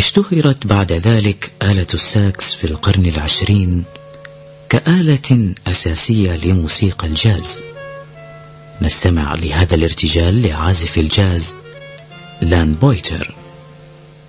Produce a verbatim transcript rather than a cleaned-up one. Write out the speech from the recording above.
اشتهرت بعد ذلك آلة الساكس في القرن العشرين كآلة أساسية لموسيقى الجاز. نستمع لهذا الارتجال لعازف الجاز لان بويتر.